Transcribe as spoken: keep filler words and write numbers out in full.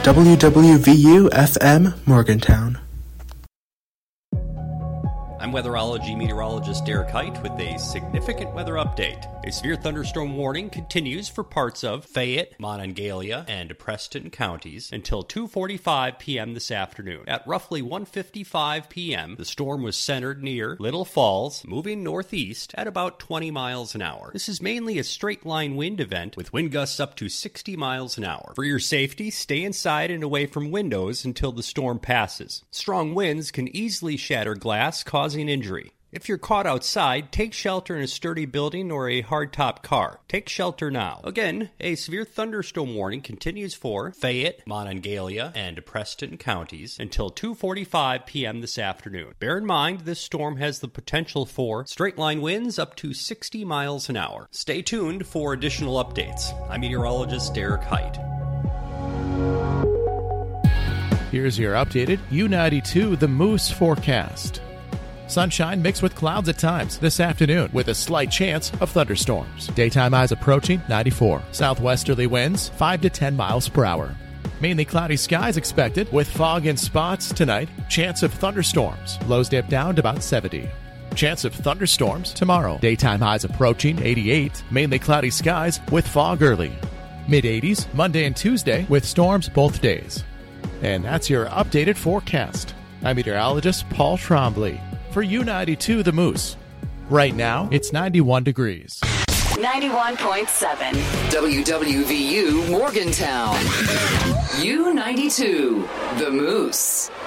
W W V U F M Morgantown. I'm weatherology meteorologist Derek Height with a significant weather update. A severe thunderstorm warning continues for parts of Fayette, Monongalia, and Preston counties until two forty-five p.m. this afternoon. At roughly one fifty-five p.m., the storm was centered near Little Falls, moving northeast at about twenty miles an hour. This is mainly a straight-line wind event with wind gusts up to sixty miles an hour. For your safety, stay inside and away from windows until the storm passes. Strong winds can easily shatter glass, causing injury. If you're caught outside, take shelter in a sturdy building or a hardtop car. Take shelter now. Again, a severe thunderstorm warning continues for Fayette, Monongalia, and Preston counties until two forty-five p.m. this afternoon. Bear in mind, this storm has the potential for straight-line winds up to sixty miles an hour. Stay tuned for additional updates. I'm meteorologist Derek Height. Here's your updated U ninety-two The Moose forecast. Sunshine mixed with clouds at times this afternoon with a slight chance of thunderstorms. Daytime highs approaching ninety-four. Southwesterly winds five to ten miles per hour. Mainly cloudy skies expected with fog in spots tonight. Chance of thunderstorms. Lows dip down to about seventy. Chance of thunderstorms tomorrow. Daytime highs approaching eighty-eight. Mainly cloudy skies with fog early. mid eighties Monday and Tuesday with storms both days. And that's your updated forecast. I'm meteorologist Paul Trombley for U ninety-two The Moose. Right now, it's ninety-one degrees. ninety-one point seven W W V U Morgantown. U ninety-two The Moose.